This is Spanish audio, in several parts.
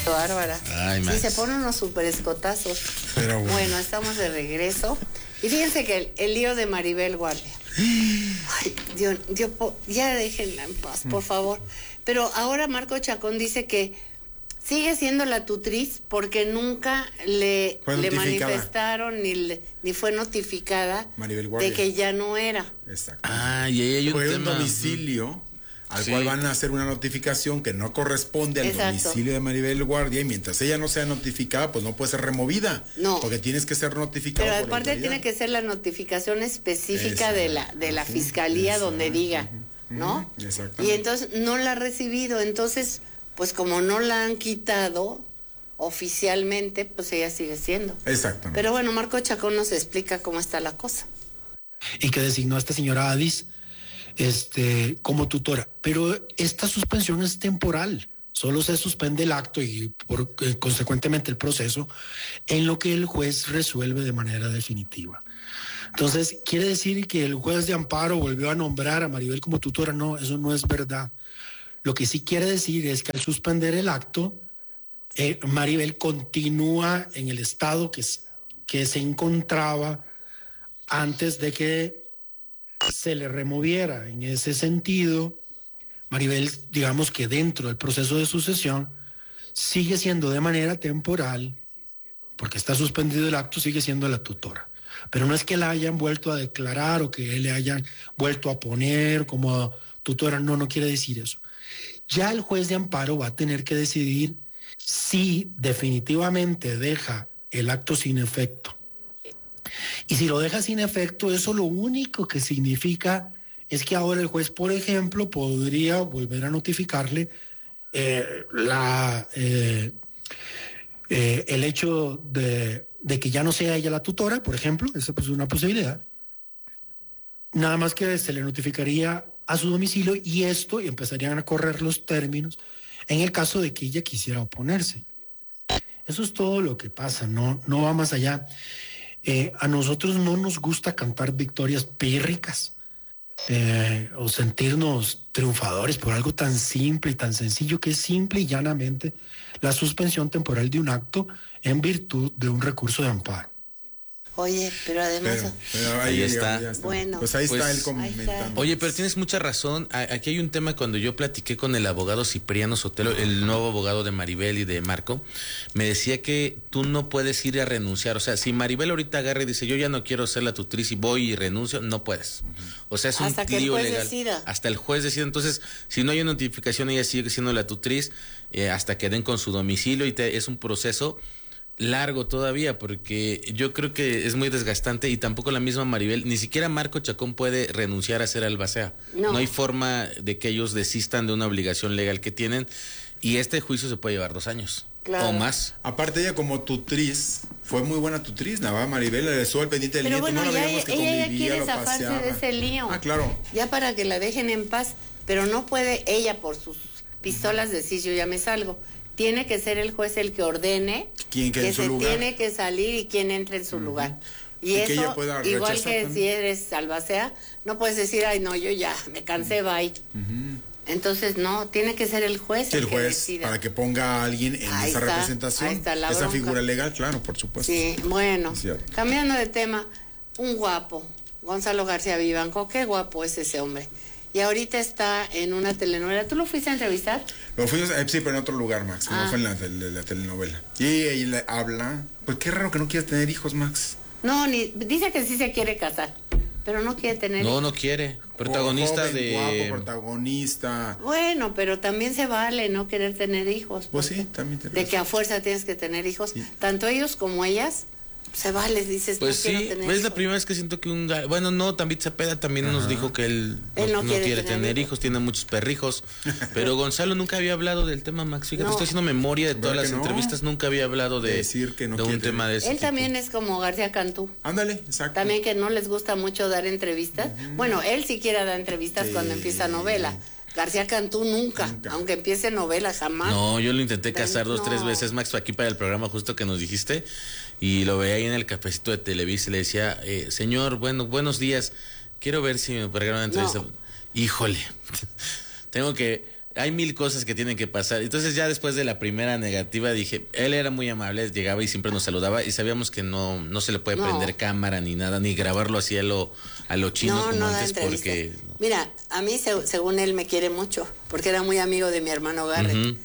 Bárbara. Ay, sí, se ponen unos super escotazos. Pero bueno, estamos de regreso. Y fíjense que el lío de Maribel Guardia. Ay, Dios, ya déjenla en paz, por favor. Pero ahora Marco Chacón dice que sigue siendo la tutriz porque nunca le manifestaron ni fue notificada de que ya no era. Exacto. Ah, y ahí hay un domicilio al cual van a hacer una notificación que no corresponde al domicilio de Maribel Guardia, y mientras ella no sea notificada, pues no puede ser removida. No. Porque tienes que ser notificado. Pero aparte tiene que ser la notificación específica de la fiscalía donde diga, ¿no? Exactamente. Y entonces no la ha recibido, entonces, pues como no la han quitado oficialmente, pues ella sigue siendo. Exactamente. Pero bueno, Marco Chacón nos explica cómo está la cosa. Y que designó a esta señora Adis como tutora, pero esta suspensión es temporal, solo se suspende el acto y consecuentemente el proceso en lo que el juez resuelve de manera definitiva. Entonces, ¿quiere decir que el juez de amparo volvió a nombrar a Maribel como tutora? No, eso no es verdad. Lo que sí quiere decir es que al suspender el acto, Maribel continúa en el estado que se encontraba antes de que se le removiera. En ese sentido, Maribel, digamos que dentro del proceso de sucesión, sigue siendo de manera temporal, porque está suspendido el acto, sigue siendo la tutora. Pero no es que la hayan vuelto a declarar o que le hayan vuelto a poner como tutora, no quiere decir eso. Ya el juez de amparo va a tener que decidir si definitivamente deja el acto sin efecto. Y si lo deja sin efecto, eso lo único que significa es que ahora el juez, por ejemplo, podría volver a notificarle el hecho de que ya no sea ella la tutora, por ejemplo, esa es una posibilidad. Nada más que se le notificaría a su domicilio y empezarían a correr los términos en el caso de que ella quisiera oponerse. Eso es todo lo que pasa, no va más allá. A nosotros no nos gusta cantar victorias pírricas o sentirnos triunfadores por algo tan simple y tan sencillo que es simple y llanamente la suspensión temporal de un acto en virtud de un recurso de amparo. Oye, pero además... Pero ahí está. Bueno. Pues ahí está él comentando. Oye, pero tienes mucha razón. Aquí hay un tema. Cuando yo platiqué con el abogado Cipriano Sotelo, el nuevo abogado de Maribel y de Marco, me decía que tú no puedes ir a renunciar. O sea, si Maribel ahorita agarra y dice, yo ya no quiero ser la tutriz y voy y renuncio, no puedes. O sea, es un lío legal. Decida. Hasta el juez decida. Entonces, si no hay notificación, ella sigue siendo la tutriz hasta que den con su domicilio y es un proceso largo todavía, porque yo creo que es muy desgastante y tampoco la misma Maribel, ni siquiera Marco Chacón puede renunciar a ser albacea. No hay forma de que ellos desistan de una obligación legal que tienen, y este juicio se puede llevar 2 años o más. Aparte, ella como tutriz fue muy buena tutriz, ¿no? Maribel le estuvo al pendiente del nieto. Bueno, no la veíamos que convivía, ella quiere lo zafarse paseaba. de ese lío. Claro. Ya para que la dejen en paz, pero no puede ella por sus pistolas decir yo ya me salgo. Tiene que ser el juez el que ordene que se tiene que salir y quién entre en su lugar. Y eso, igual que si eres albacea, no puedes decir, ay, no, yo ya me cansé, bye. Entonces, no, tiene que ser el juez el que decida. Para que ponga a alguien en esa representación, esa figura legal, claro, por supuesto. Sí, bueno, cambiando de tema, un guapo, Gonzalo García Vivanco, qué guapo es ese hombre. Y ahorita está en una telenovela. ¿Tú lo fuiste a entrevistar? Lo fuimos, sí, pero en otro lugar, Max. No fue en la telenovela. Y ella habla. Pues qué raro que no quiera tener hijos, Max. No, dice que sí se quiere casar, pero no quiere tener hijos. No quiere. Protagonista joven, guapo, protagonista. Bueno, pero también se vale no querer tener hijos. Pues sí, también te de que a fuerza tienes que tener hijos. Sí. Tanto ellos como ellas. Se vale, dices, pues no sí, quiero tener es hijos. la primera vez que siento que David Cepeda también nos dijo que él no quiere tener hijos, tiene muchos perrijos, pero Gonzalo nunca había hablado del tema, Max, fíjate, estoy haciendo memoria de todas las entrevistas, nunca había hablado de decir que no de un tema de ese Él tipo. También es como García Cantú. Ándale, exacto. También que no les gusta mucho dar entrevistas. Bueno, él siquiera da entrevistas cuando empieza novela. García Cantú nunca, aunque empiece novela, jamás. No, yo lo intenté casar 2-3 veces, Max, aquí para el programa justo que nos dijiste, y lo veía ahí en el cafecito de Televisa y le decía, señor, buenos días, quiero ver si me pegaron una entrevista. Híjole, tengo que hay 1000 cosas que tienen que pasar. Entonces ya después de la primera negativa dije, él era muy amable, llegaba y siempre nos saludaba y sabíamos que no se le puede prender cámara ni nada, ni grabarlo así a lo chino como antes porque... Mira, a mí según él me quiere mucho, porque era muy amigo de mi hermano Garrett.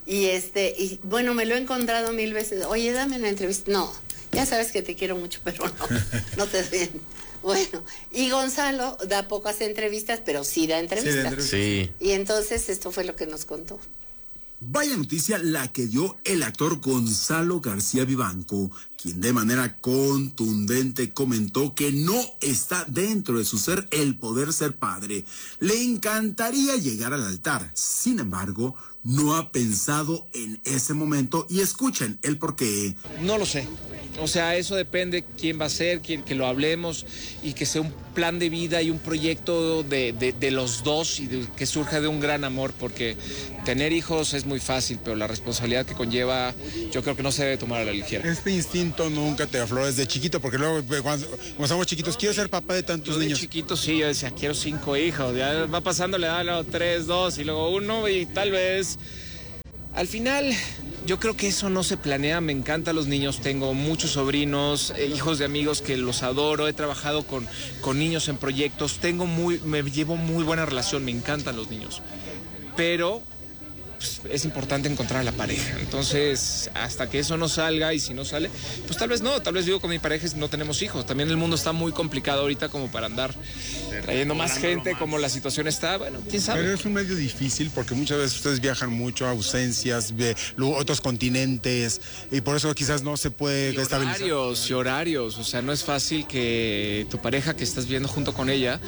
Y bueno, me lo he encontrado 1000 veces. Oye, dame una entrevista. No, ya sabes que te quiero mucho, pero no te ríen. Bueno, y Gonzalo da pocas entrevistas, pero sí da entrevistas. Sí. Y entonces esto fue lo que nos contó. Vaya noticia la que dio el actor Gonzalo García Vivanco, quien de manera contundente comentó que no está dentro de su ser el poder ser padre. Le encantaría llegar al altar, sin embargo, no ha pensado en ese momento y escuchen el porqué. No lo sé. O sea, eso depende quién va a ser, que lo hablemos y que sea un plan de vida y un proyecto de los dos y que surja de un gran amor, porque tener hijos es muy fácil, pero la responsabilidad que conlleva yo creo que no se debe tomar a la ligera. Este instinto nunca te afloró desde chiquito, porque luego cuando somos chiquitos, quiero ser papá de tantos niños. De chiquito sí, yo decía, quiero 5 hijos, ya va pasando la edad, luego 3, 2 y luego 1 y tal vez... Al final, yo creo que eso no se planea, me encantan los niños, tengo muchos sobrinos, hijos de amigos que los adoro, he trabajado con niños en proyectos, me llevo muy buena relación, me encantan los niños, pero pues, es importante encontrar a la pareja, entonces hasta que eso no salga y si no sale, pues tal vez vivo con mi pareja y no tenemos hijos, también el mundo está muy complicado ahorita como para andar trayendo más gente como la situación está, bueno, quién sabe. Pero es un medio difícil porque muchas veces ustedes viajan mucho, ausencias, otros continentes y por eso quizás no se puede estabilizar. Horarios, o sea, no es fácil que tu pareja que estás viviendo junto con ella,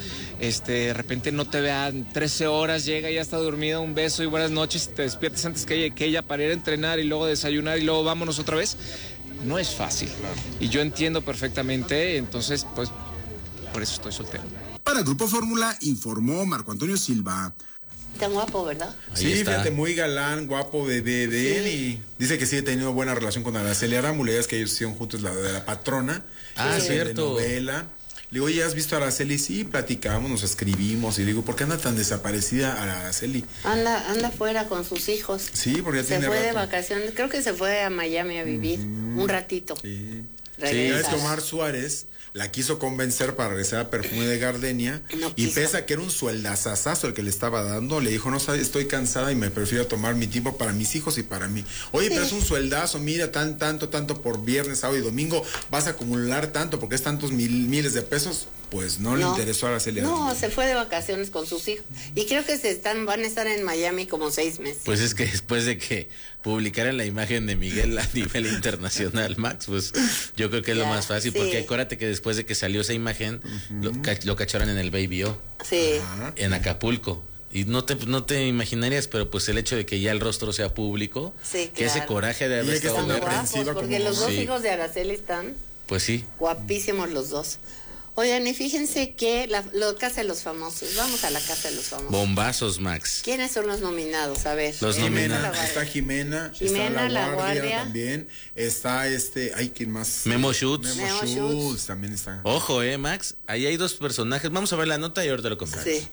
de repente no te vean 13 horas, llega y ya está dormida, un beso y buenas noches, te despiertes antes que ella para ir a entrenar y luego desayunar y luego vámonos otra vez. No es fácil. Claro. Y yo entiendo perfectamente, entonces, pues, por eso estoy soltero. Para Grupo Fórmula informó Marco Antonio Silva. Tan guapo, ¿verdad? Sí, fíjate, muy galán, guapo de él y dice que sí ha tenido buena relación con Araceli Arámbula, es que ellos hicieron juntos la de La Patrona. Cierto. De novela. Le digo, ¿ya has visto a Araceli? Sí, platicamos, nos escribimos. Y digo, ¿por qué anda tan desaparecida Araceli? Anda fuera con sus hijos. Sí, porque ya tiene Se fue rato. de vacaciones, creo que se fue a Miami a vivir un ratito. Sí. Regresa. Es que Omar Suárez la quiso convencer para regresar a Perfume de Gardenia y pese a que era un sueldazazazo el que le estaba dando, le dijo, no sabes, estoy cansada y me prefiero tomar mi tiempo para mis hijos y para mí. Oye, pero es un sueldazo, mira, tanto por viernes, sábado y domingo, vas a acumular tanto porque es tantos miles de pesos. Pues no le interesó a Araceli. No, se fue de vacaciones con sus hijos. Y creo que van a estar en Miami como 6 meses. Pues es que después de que publicaran la imagen de Miguel a nivel internacional, Max, pues yo creo que es lo más fácil, porque acuérdate que después de que salió esa imagen, lo cacharon en el Baby O. Sí. En Acapulco. Y no te imaginarías, pero pues el hecho de que ya el rostro sea público, que ese coraje de haber estado guapos, porque los dos hijos de Araceli están pues sí guapísimos los dos. Oigan, y fíjense que la Casa de los Famosos, vamos a la Casa de los Famosos. Bombazos, Max. ¿Quiénes son los nominados? A ver. Los nominados. Está Jimena, está La Guardia también, está ¿quién más? Memo Schutz. Memo Schutz también está. Ojo, Max, ahí hay 2 personajes, vamos a ver la nota y ahorita lo comentamos. Sí.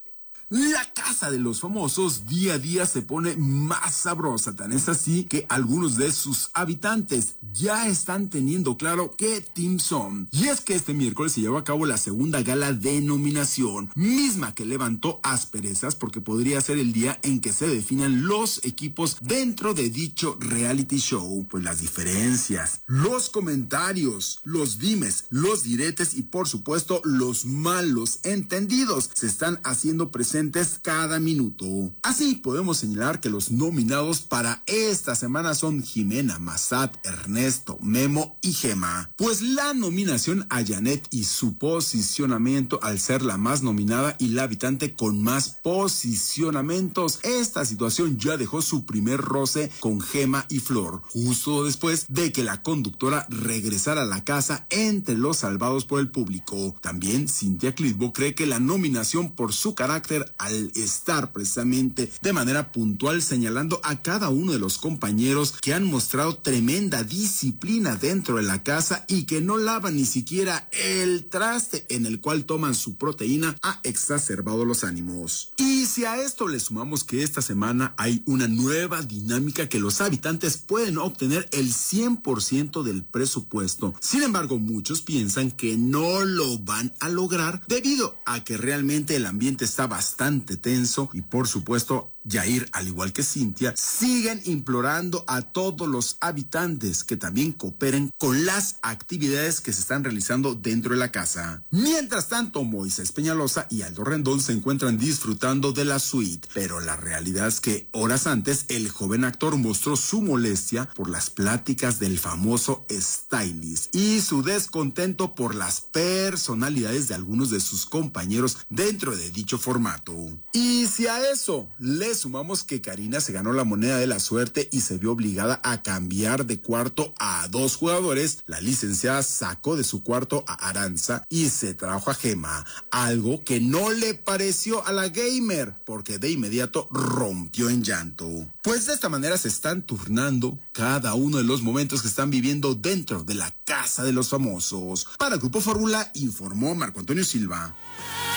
La Casa de los Famosos día a día se pone más sabrosa, tan es así que algunos de sus habitantes ya están teniendo claro qué team son. Y es que este miércoles se llevó a cabo la segunda gala de nominación, misma que levantó asperezas porque podría ser el día en que se definan los equipos dentro de dicho reality show. Pues las diferencias, los comentarios, los dimes, los diretes y por supuesto los malos entendidos se están haciendo presentes cada minuto. Así podemos señalar que los nominados para esta semana son Jimena, Massad, Ernesto, Memo y Gema. Pues la nominación a Janet y su posicionamiento al ser la más nominada y la habitante con más posicionamientos, esta situación ya dejó su primer roce con Gema y Flor, justo después de que la conductora regresara a la casa entre los salvados por el público. También Cintia Clitbo cree que la nominación por su carácter Gamer al estar precisamente de manera puntual señalando a cada uno de los compañeros que han mostrado tremenda disciplina dentro de la casa y que no lavan ni siquiera el traste en el cual toman su proteína, ha exacerbado los ánimos. Y si a esto le sumamos que esta semana hay una nueva dinámica que los habitantes pueden obtener el 100% del presupuesto. Sin embargo, muchos piensan que no lo van a lograr debido a que realmente el ambiente está bastante tenso y por supuesto Yair, al igual que Cintia, siguen implorando a todos los habitantes que también cooperen con las actividades que se están realizando dentro de la casa. Mientras tanto, Moisés Peñalosa y Aldo Rendón se encuentran disfrutando de la suite, pero la realidad es que horas antes el joven actor mostró su molestia por las pláticas del famoso stylist y su descontento por las personalidades de algunos de sus compañeros dentro de dicho formato. Y si a eso le sumamos que Karina se ganó la moneda de la suerte y se vio obligada a cambiar de cuarto a 2 jugadores, la licenciada sacó de su cuarto a Aranza y se trajo a Gema, algo que no le pareció a la gamer, porque de inmediato rompió en llanto. Pues de esta manera se están turnando cada uno de los momentos que están viviendo dentro de la casa de los famosos. Para Grupo Fórmula informó Marco Antonio Silva.